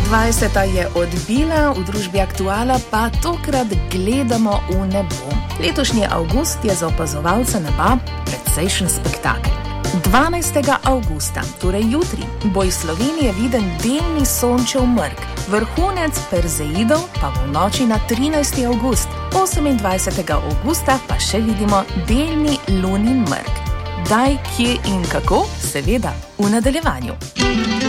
20. je odbila, v družbi Aktuala pa tokrat gledamo v nebo. Letošnji avgust je za opazovalce neba precejšen spektakel. 12. avgusta, torej jutri, bo iz Slovenije viden delni sončev mrk, vrhunec Perzeidov pa v noči na 13. avgust. 28. avgusta pa še vidimo delni lunin mrk. Kdaj, kje in kako, seveda v nadaljevanju.